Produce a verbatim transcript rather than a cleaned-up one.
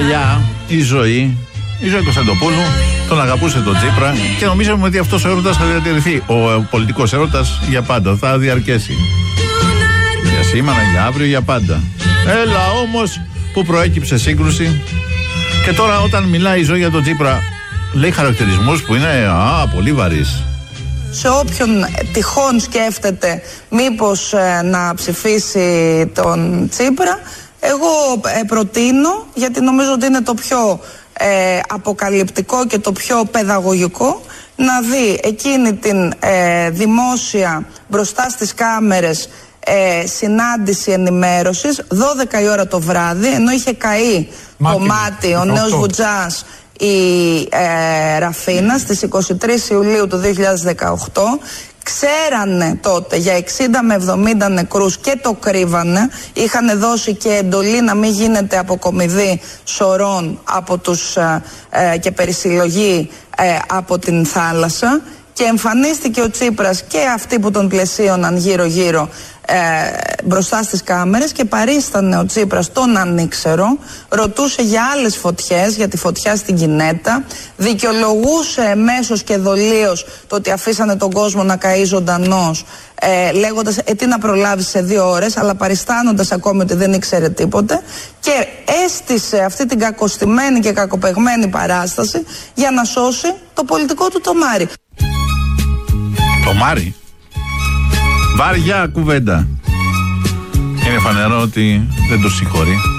Παλιά η ζωή, η ζωή Κωνσταντοπούλου τον αγαπούσε τον Τσίπρα και νομίζαμε ότι αυτός ο έρωτας θα διατηρηθεί. Ο, ο πολιτικός έρωτας για πάντα θα διαρκέσει. Για σήμερα, για αύριο, για πάντα. Έλα όμως που προέκυψε σύγκρουση και τώρα όταν μιλάει η ζωή για τον Τσίπρα λέει χαρακτηρισμούς που είναι α, πολύ βαρύς. Σε όποιον τυχόν σκέφτεται μήπως ε, να ψηφίσει τον Τσίπρα, εγώ ε, προτείνω, γιατί νομίζω ότι είναι το πιο ε, αποκαλυπτικό και το πιο παιδαγωγικό, να δει εκείνη την ε, δημόσια μπροστά στις κάμερες ε, συνάντηση ενημέρωσης δώδεκα η ώρα το βράδυ, ενώ είχε καεί κομμάτι ο νέος Βουτζάς η ε, Ραφίνα στις είκοσι τρεις Ιουλίου του δύο χιλιάδες δεκαοκτώ. Ξέρανε τότε για εξήντα με εβδομήντα νεκρούς και το κρύβανε. Είχαν δώσει και εντολή να μην γίνεται αποκομιδή σωρών από τους, ε, ε, και περισυλλογή ε, από την θάλασσα. Και εμφανίστηκε ο Τσίπρας και αυτοί που τον πλαισίωναν γύρω γύρω ε, μπροστά στις κάμερες και παρίστανε ο Τσίπρας τον ανήξερο, ρωτούσε για άλλες φωτιές, για τη φωτιά στην Κινέτα, δικαιολογούσε εμέσως και δολίως το ότι αφήσανε τον κόσμο να καεί ζωντανός, ε, λέγοντας ε, τι να προλάβει σε δύο ώρες, αλλά παριστάνοντας ακόμη ότι δεν ήξερε τίποτε, και έστησε αυτή την κακοστημένη και κακοπεγμένη παράσταση για να σώσει το πολιτικό του τομάρι. Το Μάρι. Βαριά κουβέντα. Είναι φανερό ότι δεν το συγχωρεί.